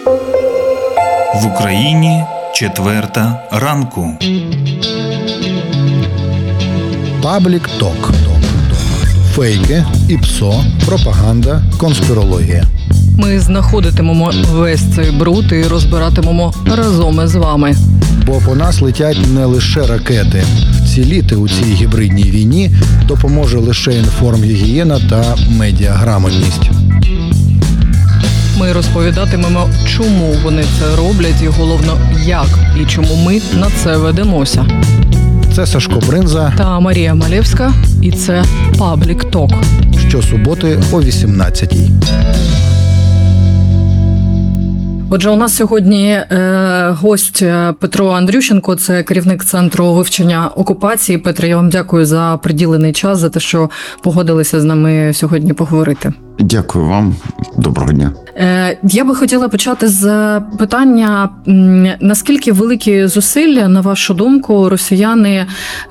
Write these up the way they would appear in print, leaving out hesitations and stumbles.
В Україні 4 ранку. Паблік Ток. Фейки, ІПСО, пропаганда, конспірологія. Ми знаходитимемо весь цей бруд і розбиратимемо разом із вами. Бо по нас летять не лише ракети. Вціліти у цій гібридній війні допоможе лише інформгігієна та медіаграмотність. Ми розповідатимемо, чому вони це роблять і, головно, як і чому ми на це ведемося. Це Сашко Бринза та Марія Малєвська, і це Паблік Ток. Щосуботи о 18-й. Отже, у нас сьогодні гость Петро Андрющенко, це керівник Центру вивчення окупації. Петро, я вам дякую за приділений час, за те, що погодилися з нами сьогодні поговорити. Дякую вам. Доброго дня. Я би хотіла почати з питання, наскільки великі зусилля, на вашу думку, росіяни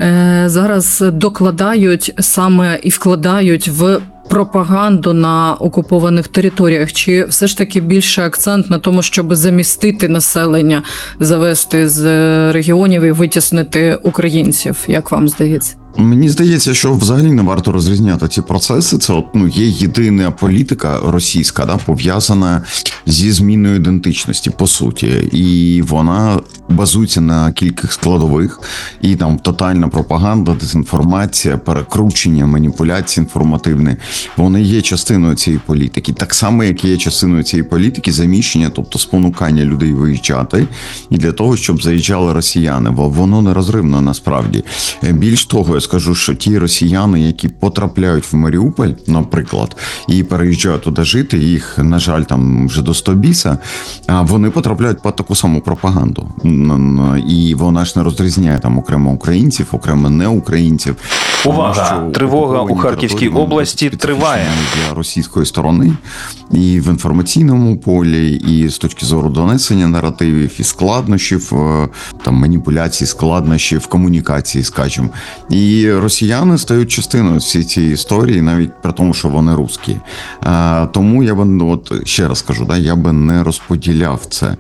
зараз докладають саме і вкладають в пропаганду на окупованих територіях? Чи все ж таки більше акцент на тому, щоб замістити населення, завести з регіонів і витіснити українців, як вам здається? Мені здається, що взагалі не варто розрізняти ці процеси. Це є єдина політика російська, пов'язана зі зміною ідентичності, по суті. І вона базується на кількох складових. І там тотальна пропаганда, дезінформація, перекручення, маніпуляції інформативні. Вони є частиною цієї політики. Так само, як є частиною цієї політики заміщення, тобто спонукання людей виїжджати. І для того, щоб заїжджали росіяни. Бо воно нерозривно насправді. Більш того, скажу, що ті росіяни, які потрапляють в Маріуполь, наприклад, і переїжджають туди жити, їх, на жаль, там вже до 100 біса, вони потрапляють під таку саму пропаганду. І вона ж не розрізняє там окремо українців, окремо неукраїнців. Увага! Тривога у Харківській області триває. Для російської сторони і в інформаційному полі, і з точки зору донесення наративів, і складнощів, там маніпуляцій, складнощів, комунікації, скажімо. І росіяни стають частиною всієї цієї історії, навіть при тому, що вони русські. Тому я би, ще раз кажу, я би не розподіляв це.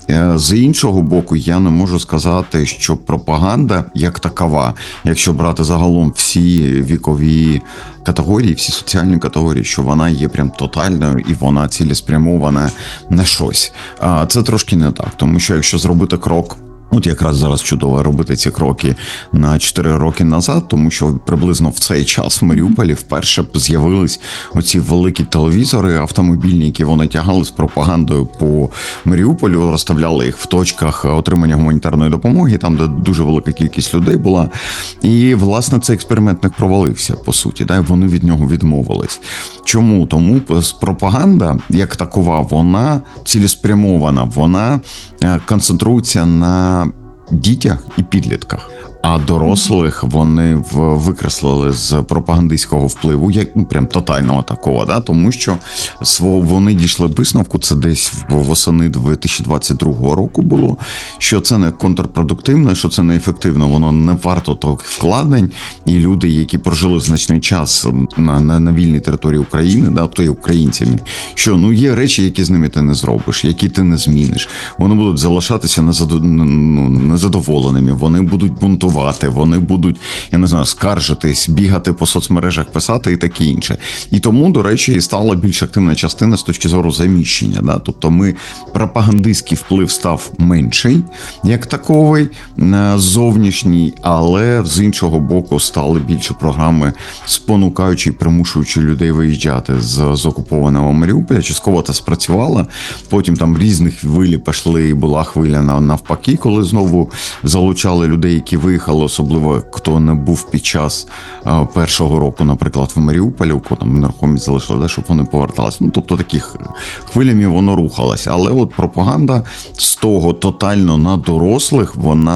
З іншого боку, я не можу сказати, що пропаганда як такова, якщо брати загалом всі вікові категорії, всі соціальні категорії, що вона є прям тотальною і вона цілеспрямована на щось. Це трошки не так, тому що якщо зробити крок, якраз зараз чудово робити ці кроки на 4 роки назад, тому що приблизно в цей час в Маріуполі вперше з'явились оці великі телевізори автомобільні, які вони тягали з пропагандою по Маріуполю, розставляли їх в точках отримання гуманітарної допомоги, там, де дуже велика кількість людей була. І, власне, цей експеримент не провалився, по суті, і вони від нього відмовились. Чому? Тому пропаганда, як такова, вона цілеспрямована, вона концентрується на дітях і підлітках. А дорослих вони викреслили з пропагандистського впливу, як прям тотального такого, тому що вони дійшли висновку, це десь восени 2022 року було, що це не контрпродуктивно, що це не ефективно, воно не варто того вкладень, і люди, які прожили значний час на вільній території України, то є українцями, що є речі, які з ними ти не зробиш, які ти не зміниш, вони будуть залишатися незадоволеними, вони будуть бунтувати, вони будуть, я не знаю, скаржитись, бігати по соцмережах, писати і таке інше. І тому, до речі, і стала більш активна частина з точки зору заміщення. Тобто пропагандистський вплив став менший, як таковий, зовнішній, але з іншого боку стали більше програми, спонукаючи і примушуючи людей виїжджати з окупованого Маріуполя. Частково це спрацювало, потім там різних хвилі пішли, і була хвиля навпаки, коли знову залучали людей, які виїхали, особливо хто не був під час першого року, наприклад, в Маріуполі, у кого там нерухомість залишили, щоб вони поверталися. Тобто таких хвилями воно рухалося. Але пропаганда з того тотально на дорослих, вона